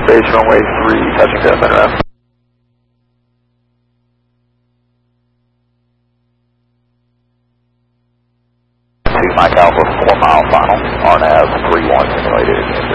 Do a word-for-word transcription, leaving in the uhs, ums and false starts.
Base runway three, touching to Monroe. Two Mike Alpha, four mile final, R N A V three one simulated.